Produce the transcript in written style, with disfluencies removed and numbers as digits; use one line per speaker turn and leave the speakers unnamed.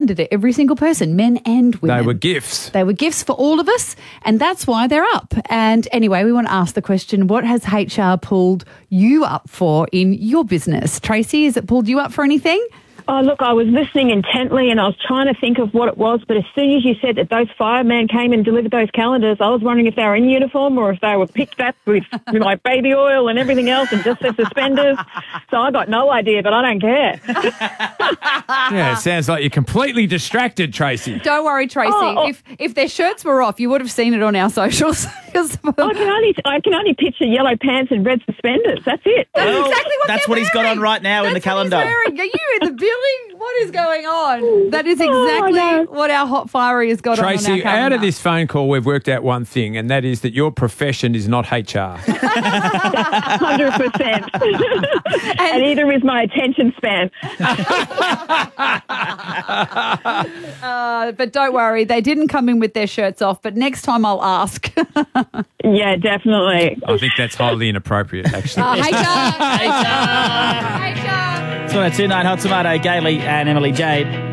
candidate, every single person, men and women.
They were gifts.
They were gifts for all of us, and that's why they're up. And anyway, we want to ask the question, what has HR pulled you up for in your business? Tracy, has it pulled you up for anything?
Oh, look, I was listening intently and I was trying to think of what it was, but as soon as you said that those firemen came and delivered those calendars, I was wondering if they were in uniform or if they were picked up with like baby oil and everything else and just their suspenders. So I got no idea, but I don't care.
Yeah, it sounds like you're completely distracted, Tracy.
Don't worry, Tracy. If their shirts were off, you would have seen it on our socials.
I can only picture yellow pants and red suspenders. That's it.
That's exactly what
That's
they're
what he's got
wearing.
on right now in the calendar.
What he's wearing. Are you in the building? What is going on? That is exactly what our hot fiery has got on our
Tracy,
calendar.
out of this phone call, we've worked out one thing, and that is that your profession is not HR.
100%. And neither is my attention span.
But don't worry, they didn't come in with their shirts off, but next time I'll ask.
Yeah, definitely.
I think that's highly inappropriate, actually.
HR.
So, 29 Hot Tomato, Gailey and Emily Jade.